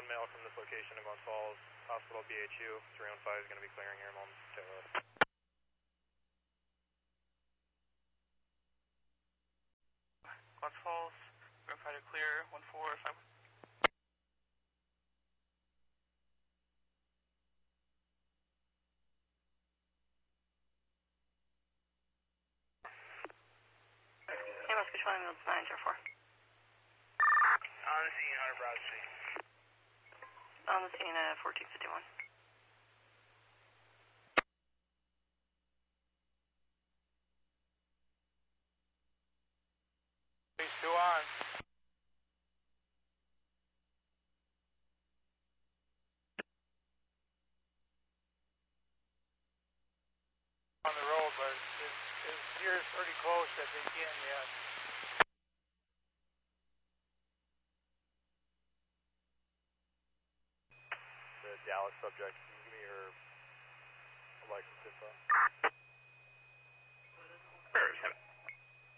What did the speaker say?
1 male from this location in Glens Falls, Hospital BHU, 315 is going to be clearing here momentarily. Glens Falls, 315 to clear, 145. Amos, which one ambulance 904? On the scene, 100 Broad Street. On the scene at 1451. Phase 2 on. On the road, but it appears pretty close that they can, yeah. The Dallas subject, can you give me your license info?